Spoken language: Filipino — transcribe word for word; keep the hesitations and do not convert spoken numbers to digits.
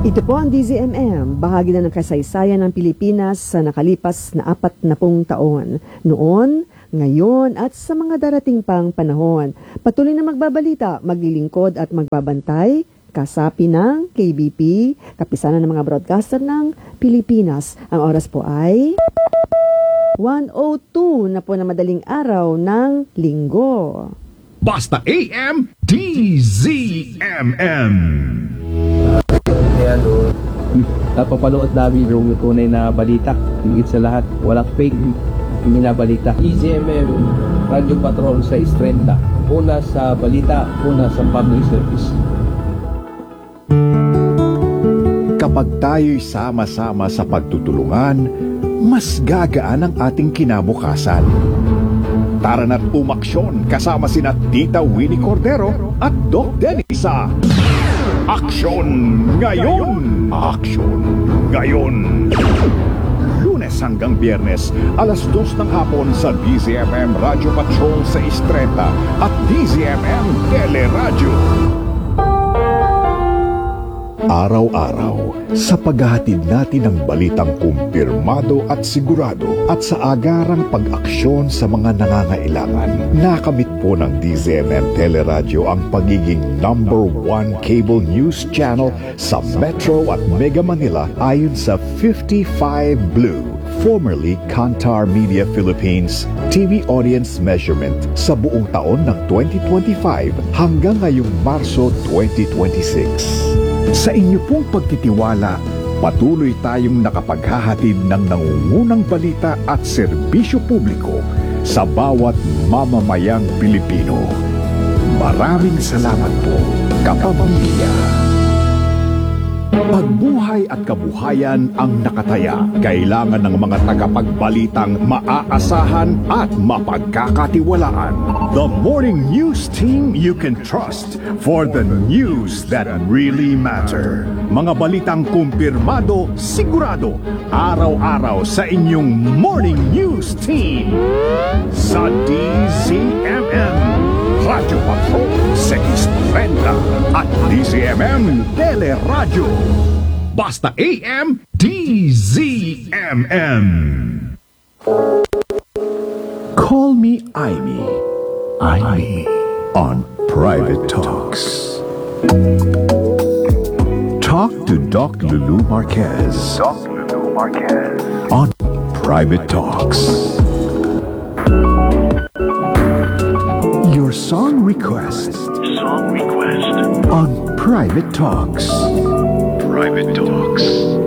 Ito po ang D Z M M, bahagi na ng kasaysayan ng Pilipinas sa nakalipas na apat na pung taon. Noon, ngayon at sa mga darating pang panahon. Patuloy na magbabalita, maglilingkod at magbabantay, kasapi ng K B P, kapisanan ng mga broadcaster ng Pilipinas. Ang oras po ay one oh two na po na madaling araw ng linggo. Basta A M D Z M M. Napapanood namin yung tunay na balita. Higit sa lahat, walang fake minabalita. D Z M M, Radio Patrol sa Estrenda. Una sa balita, una sa public service. Kapag tayo'y sama-sama sa pagtutulungan, mas gagaan ang ating kinabukasan. Tara na't umaksyon kasama sina Tita Winnie Cordero at Doc Denny sa Aksyon Ngayon! Aksyon Ngayon! Lunes hanggang Biyernes, alas dos ng hapon sa D Z M M Radio Patrol sa Estrella at D Z M M Teleradyo. Araw-araw, sa paghahatid natin ng balitang kumpirmado at sigurado at sa agarang pag-aksyon sa mga nangangailangan, nakamit po ng D Z M M Teleradyo ang pagiging number one cable news channel sa Metro at Mega Manila ayon sa fifty-five Blue, formerly Kantar Media Philippines T V audience measurement sa buong taon ng twenty twenty-five hanggang ngayong Marso twenty twenty-six. Sa inyo pong pagtitiwala, patuloy tayong nakapaghahatid ng nangungunang balita at serbisyo publiko sa bawat mamamayang Pilipino. Maraming salamat po, kapamilya. Pagbuhay at kabuhayan ang nakataya. Kailangan ng mga tagapagbalitang maaasahan at mapagkakatiwalaan. The morning news team you can trust for the news that really matter. Mga balitang kumpirmado, sigurado, araw-araw sa inyong morning news team. Sa D Z M M, Radio Patrol sa Estrella at D Z M M Teleradyo. Basta A M D Z M M. Call me Amy. Amy on Private Talks. Talk to Doc Lulu Marquez. Doc Lulu Marquez on Private Talks. Your song request. Song request on Private Talks. Private